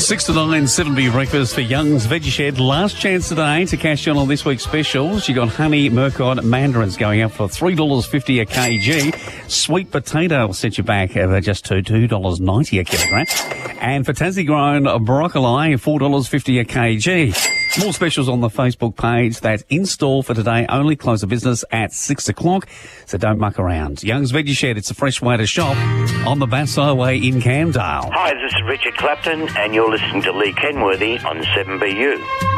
6 to 9, 7B breakfast for Young's Veggie Shed. Last chance today to cash in on this week's specials. You got honey Murcon mandarins going up for $3.50 a kg. Sweet potato will set you back at just $2.90 a kilogram. And for Tassie grown broccoli, $4.50 a kg. More specials on the Facebook page. That's in store for today. Only close of business at 6 o'clock. So don't muck around. Young's Veggie Shed, it's a fresh way to shop on the Bass Highway in Camdale. Hi, this is Richard Clapton, and you're listening to Lee Kenworthy on 7BU.